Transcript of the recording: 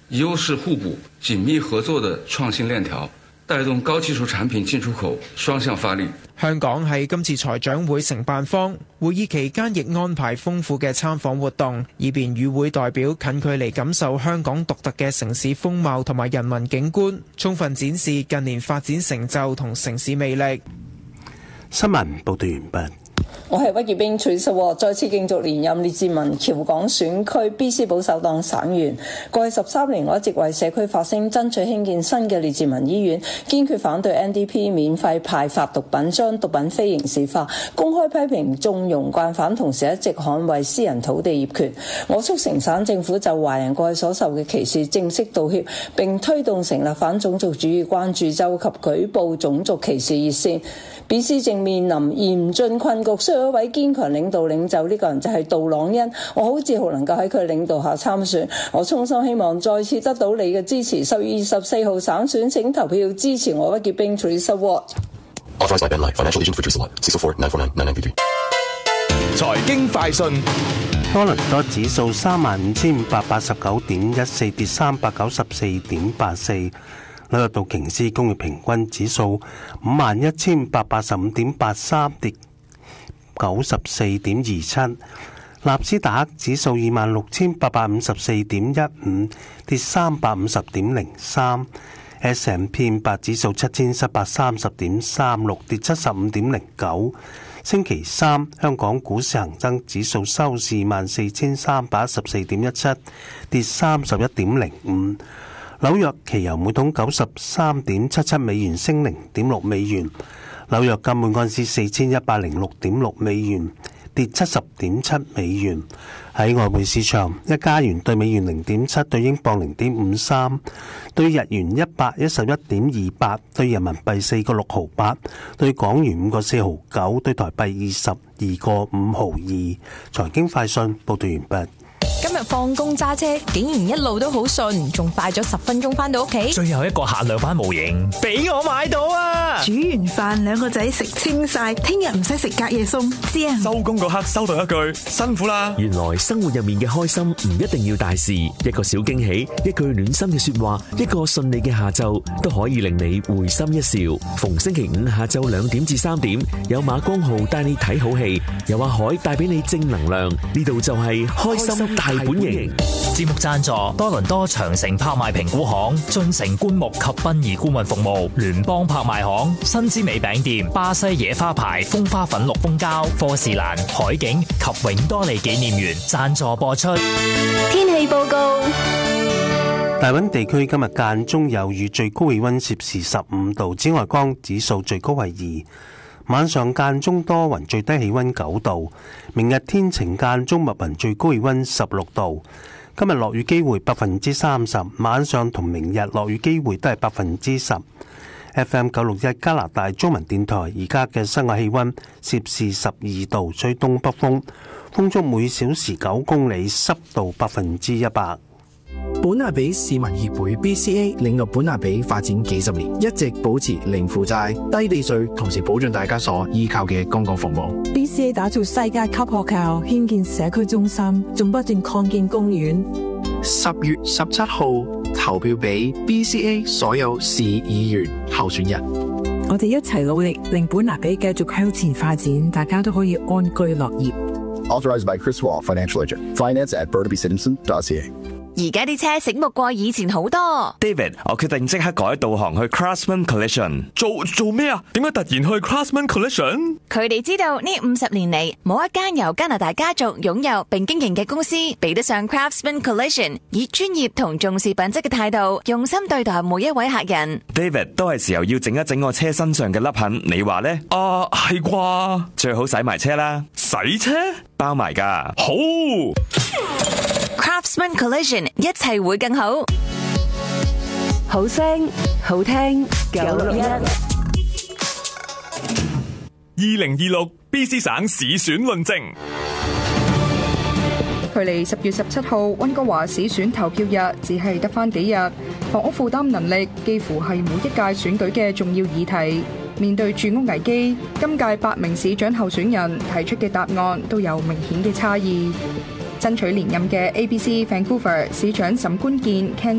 優勢互補、緊密合作的創新鏈條，帶動高技術產品進出口雙向發力。 香港係今次財長會承辦方，會議期間亦安排豐富嘅參訪活動，以便與會代表近距離感受香港獨特嘅城市風貌同埋人文景觀，充分展示近年發展成就同城市魅力。 新聞報道完畢。 我係屈潔冰，徐實和再次競逐連任列治文橋港選區 BC 保守黨省員。過去13年，我一直為社區發聲，爭取興建新嘅列治文醫院，堅決反對 NDP 免費派發毒品，將毒品非刑事化，公開批評縱容慣犯，同時一直捍衛私人土地業權。我促成省政府就華人過去所受嘅歧視正式道歉，並推動成立反種族主義關注周及舉報種族歧視熱線。BC 正面臨嚴峻困局，需要一位堅強領導領袖，呢個人就係杜朗恩。我好自豪能夠喺佢領導下參選，我衷心希望再次得到你嘅支持。10月24號省選，請投票支持我屈潔冰 Teresa Ward。 財經快訊。 多倫多指數35,589.14跌394.84。紐約道瓊斯工業平均指數51,885.83跌94.27，納斯達克指數26,854.15跌350.03， S&P 500指數7,730.36跌75.09。星期三，香港股市恒生指數收市14,314.17跌31.05。紐約期油每桶93.77美元升0.6美元，紐約金每盎司4106.6美元跌70.7美元。喺外匯市場，一加元對美元0.7，對英鎊0.53，對日元111.28，對人民幣4個6毫8，對港元5個4毫9，對台幣22個5毫2。財經快訊報道完畢。 今日放工揸車，竟然一路都好順，仲快咗10分鐘返到屋企。 最後一個限量版模型，俾我買到啊！ 煮完飯兩個仔食清晒，聽日唔使食隔夜餸，知啊？ 收工嗰刻收到一句辛苦啦。原來生活入面嘅開心唔一定要大事，一個小驚喜，一句暖心嘅說話，一個順利嘅下晝，都可以令你會心一笑。逢星期5下晝2點至3點，有馬光浩帶你睇好戲，有阿海帶俾你正能量。呢度就係開心大本營。 節目贊助多倫多長城拍賣評估行、進城棺木及殯儀顧問服務、聯邦拍賣行、新之美餅店、巴西野花牌、風花粉綠蜂膠、科士蘭、海景及永多利紀念園贊助播出。 天氣報告。 大溫地區今日間中有雨，最高氣溫攝氏15度，紫外光指數最高係2。晚上間中多雲，最低氣溫9度。明日天晴間中密雲，最高氣溫16度。今日落雨機會30%，晚上同明日落雨機會都係10%。FM 961加拿大中文電台而家嘅室外氣溫攝氏12度，吹東北風，風速每小時9公里，濕度100%。 本亞比市民協會 BCA 領導本亞比發展幾十年，一直保持零負債、低地稅，同時保障大家所依靠嘅公共服務。 BCA 打造世界級學校，興建社區中心，仲不斷擴建公園。 10月17號投票俾 BCA 所有市議員候選人。 我哋一齊努力，令本亞比繼續向前發展，大家都可以安居樂業。 Authorized by Chris Wall, Financial Agent. Finance at burnabycitizen.ca。 而家啲車醒目過以前好多。 David， 我決定即刻改導航去 Craftsman Collision。做咩啊？點解突然去 Craftsman Collision？ 佢哋知道呢50年嚟，冇一間由加拿大家族擁有並經營嘅公司比得上 Craftsman Collision， 以專業同重視品質嘅態度，用心對待每一位客人。 David， 都係時候要整一整我車身上嘅凹痕，你話呢？係啩？最好洗埋車啦。洗車？包埋㗎。好。 Craftsman Collision， 一切會更好。 好聲好聽961。 2026 BC 省市選論證。 距離10月17號溫哥華市選投票日只係得返幾日，房屋負擔能力幾乎係每一屆選舉嘅重要議題。面對住屋危機，今屆8名市長候選人提出嘅答案都有明顯嘅差異。爭取連任嘅 ABC Vancouver 市長沈官健